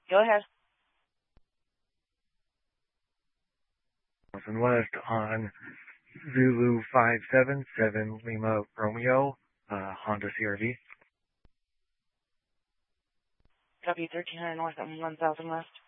Go ahead. West on Zulu 577 Lima Romeo, Honda CRV. Copy 1300 North and 1000 West.